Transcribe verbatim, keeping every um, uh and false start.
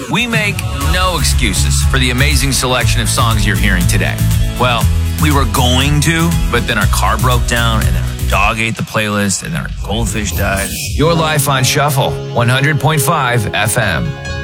We make no excuses for the amazing selection of songs you're hearing today. Well, we were going to, but then our car broke down, and then our dog ate the playlist, and then our goldfish died. Your life on Shuffle, one hundred point five F M.